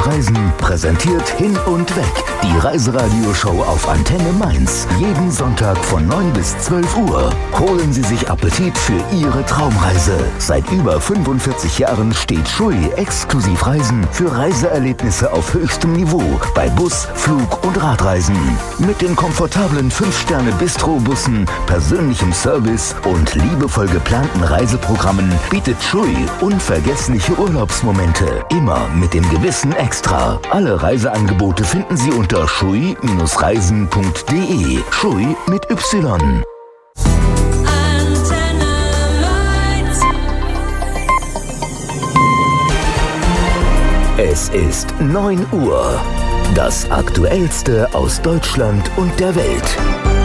Exklusiv Reisen präsentiert Hin und Weg. Die Reiseradioshow auf Antenne Mainz. Jeden Sonntag von 9 bis 12 Uhr. Holen Sie sich Appetit für Ihre Traumreise. Seit über 45 Jahren steht Schui Exklusiv Reisen für Reiseerlebnisse auf höchstem Niveau bei Bus, Flug und Radreisen. Mit den komfortablen 5-Sterne-Bistro-Bussen, persönlichem Service und liebevoll geplanten Reiseprogrammen bietet Schui unvergessliche Urlaubsmomente. Immer mit dem gewissen Extra. Alle Reiseangebote finden Sie unter schui-reisen.de. Schui mit Y. Es ist 9 Uhr. Das Aktuellste aus Deutschland und der Welt.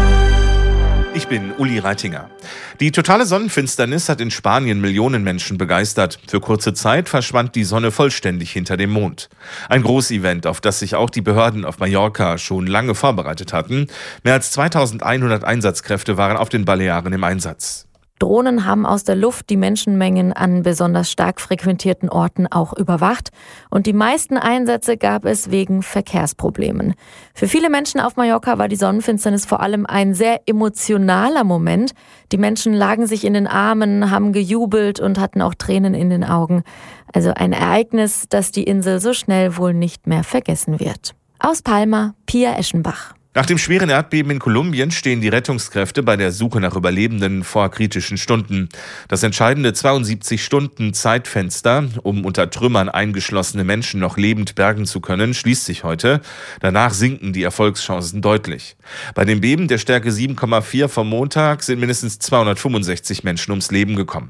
Ich bin Uli Reitinger. Die totale Sonnenfinsternis hat in Spanien Millionen Menschen begeistert. Für kurze Zeit verschwand die Sonne vollständig hinter dem Mond. Ein Großevent, auf das sich auch die Behörden auf Mallorca schon lange vorbereitet hatten. Mehr als 2100 Einsatzkräfte waren auf den Balearen im Einsatz. Drohnen haben aus der Luft die Menschenmengen an besonders stark frequentierten Orten auch überwacht. Und die meisten Einsätze gab es wegen Verkehrsproblemen. Für viele Menschen auf Mallorca war die Sonnenfinsternis vor allem ein sehr emotionaler Moment. Die Menschen lagen sich in den Armen, haben gejubelt und hatten auch Tränen in den Augen. Also ein Ereignis, das die Insel so schnell wohl nicht mehr vergessen wird. Aus Palma, Pia Eschenbach. Nach dem schweren Erdbeben in Kolumbien stehen die Rettungskräfte bei der Suche nach Überlebenden vor kritischen Stunden. Das entscheidende 72-Stunden-Zeitfenster, um unter Trümmern eingeschlossene Menschen noch lebend bergen zu können, schließt sich heute. Danach sinken die Erfolgschancen deutlich. Bei dem Beben der Stärke 7,4 vom Montag sind mindestens 265 Menschen ums Leben gekommen.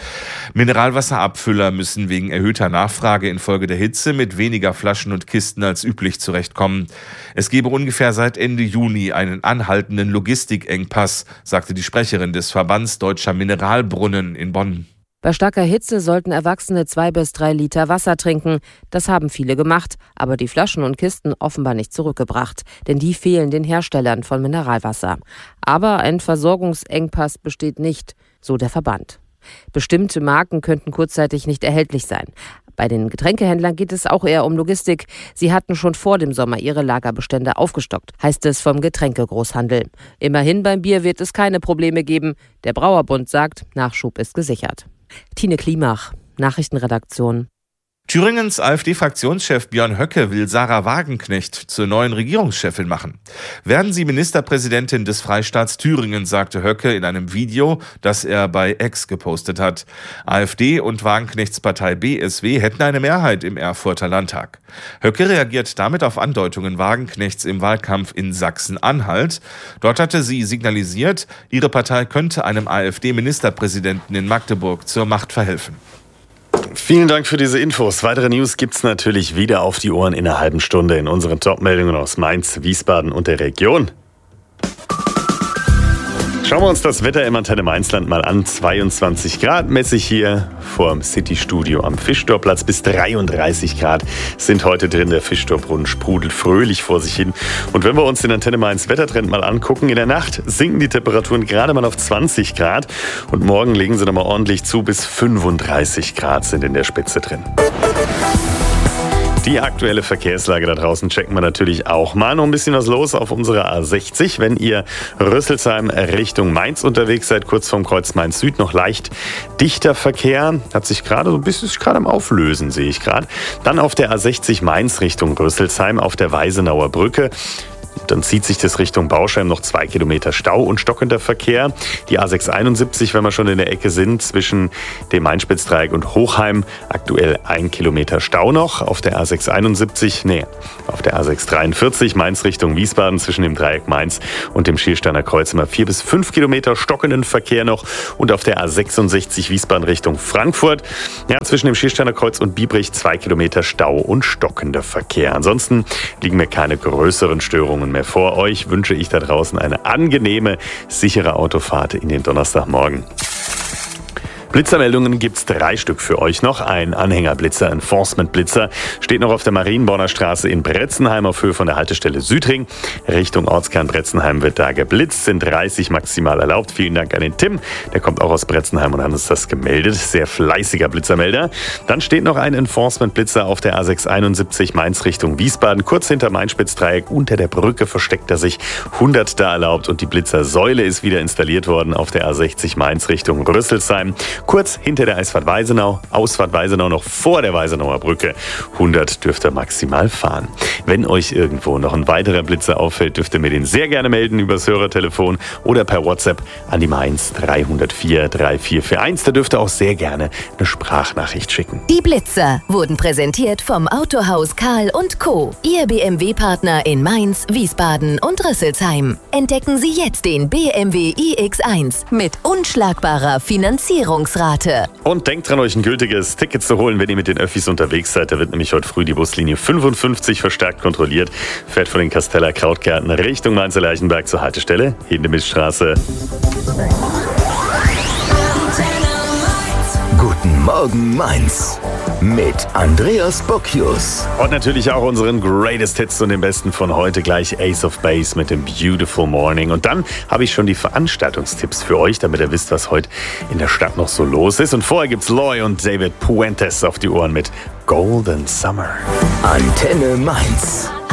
Mineralwasserabfüller müssen wegen erhöhter Nachfrage infolge der Hitze mit weniger Flaschen und Kisten als üblich zurechtkommen. Es gebe ungefähr seit Ende Juni einen anhaltenden Logistikengpass, sagte die Sprecherin des Verbands Deutscher Mineralbrunnen in Bonn. Bei starker Hitze sollten Erwachsene 2 bis 3 Liter Wasser trinken. Das haben viele gemacht, aber die Flaschen und Kisten offenbar nicht zurückgebracht, denn die fehlen den Herstellern von Mineralwasser. Aber ein Versorgungsengpass besteht nicht, so der Verband. Bestimmte Marken könnten kurzzeitig nicht erhältlich sein. Bei den Getränkehändlern geht es auch eher um Logistik. Sie hatten schon vor dem Sommer ihre Lagerbestände aufgestockt, heißt es vom Getränkegroßhandel. Immerhin beim Bier wird es keine Probleme geben. Der Brauerbund sagt, Nachschub ist gesichert. Tine Klimach, Nachrichtenredaktion. Thüringens AfD-Fraktionschef Björn Höcke will Sarah Wagenknecht zur neuen Regierungschefin machen. Werden Sie Ministerpräsidentin des Freistaats Thüringen, sagte Höcke in einem Video, das er bei X gepostet hat. AfD und Wagenknechts Partei BSW hätten eine Mehrheit im Erfurter Landtag. Höcke reagiert damit auf Andeutungen Wagenknechts im Wahlkampf in Sachsen-Anhalt. Dort hatte sie signalisiert, ihre Partei könnte einem AfD-Ministerpräsidenten in Magdeburg zur Macht verhelfen. Vielen Dank für diese Infos. Weitere News gibt's natürlich wieder auf die Ohren in einer halben Stunde in unseren Top-Meldungen aus Mainz, Wiesbaden und der Region. Schauen wir uns das Wetter im Antenne Mainzland mal an. 22 Grad messe ich hier vorm City-Studio am Fischtorplatz. Bis 33 Grad sind heute drin. Der Fischtorbrunnen sprudelt fröhlich vor sich hin. Und wenn wir uns den Antenne Mainz Wettertrend mal angucken, in der Nacht sinken die Temperaturen gerade mal auf 20 Grad. Und morgen legen sie nochmal ordentlich zu. Bis 35 Grad sind in der Spitze drin. Die aktuelle Verkehrslage da draußen checken wir natürlich auch mal. Noch ein bisschen was los auf unserer A60. Wenn ihr Rüsselsheim Richtung Mainz unterwegs seid, kurz vorm Kreuz Mainz Süd, noch leicht dichter Verkehr. Hat sich gerade so ein bisschen am Auflösen, sehe ich gerade. Dann auf der A60 Mainz Richtung Rüsselsheim auf der Weisenauer Brücke. Dann zieht sich das Richtung Bauscheim noch 2 Kilometer Stau und stockender Verkehr. Die A671, wenn wir schon in der Ecke sind, zwischen dem Mainspitzdreieck und Hochheim, aktuell 1 Kilometer Stau noch. Auf der A643 Mainz Richtung Wiesbaden zwischen dem Dreieck Mainz und dem Schiersteiner Kreuz immer 4 bis 5 Kilometer stockenden Verkehr noch. Und auf der A66 Wiesbaden Richtung Frankfurt, zwischen dem Schiersteiner Kreuz und Biebrich 2 Kilometer Stau und stockender Verkehr. Ansonsten liegen mir keine größeren Störungen mehr vor. Euch wünsche ich da draußen eine angenehme, sichere Autofahrt in den Donnerstagmorgen. Blitzermeldungen gibt's 3 Stück für euch noch. Ein Anhängerblitzer, Enforcement-Blitzer, steht noch auf der Marienborner Straße in Bretzenheim auf Höhe von der Haltestelle Südring. Richtung Ortskern Bretzenheim wird da geblitzt, sind 30 maximal erlaubt. Vielen Dank an den Tim, der kommt auch aus Bretzenheim und hat uns das gemeldet. Sehr fleißiger Blitzermelder. Dann steht noch ein Enforcement-Blitzer auf der A671 Mainz Richtung Wiesbaden. Kurz hinter Main-Spitz-Dreieck unter der Brücke versteckt er sich. 100 da erlaubt und die Blitzersäule ist wieder installiert worden auf der A60 Mainz Richtung Rüsselsheim. Kurz hinter der Ausfahrt Weisenau noch vor der Weisenauer Brücke. 100 dürft ihr maximal fahren. Wenn euch irgendwo noch ein weiterer Blitzer auffällt, dürft ihr mir den sehr gerne melden übers Hörertelefon oder per WhatsApp an die Mainz 304 3441. Da dürft ihr auch sehr gerne eine Sprachnachricht schicken. Die Blitzer wurden präsentiert vom Autohaus Karl & Co. Ihr BMW-Partner in Mainz, Wiesbaden und Rüsselsheim. Entdecken Sie jetzt den BMW iX1 mit unschlagbarer Finanzierungsrate. Und denkt dran, euch ein gültiges Ticket zu holen, wenn ihr mit den Öffis unterwegs seid. Da wird nämlich heute früh die Buslinie 55 verstärkt kontrolliert. Fährt von den Kasteller Krautgärten Richtung Mainzer Lerchenberg zur Haltestelle Hindemithstraße. Guten Morgen Mainz mit Andreas Bocchius. Und natürlich auch unseren Greatest Hits und den besten von heute, gleich Ace of Base mit dem Beautiful Morning. Und dann habe ich schon die Veranstaltungstipps für euch, damit ihr wisst, was heute in der Stadt noch so los ist. Und vorher gibt's Loy und David Puentes auf die Ohren mit Golden Summer. Antenne Mainz.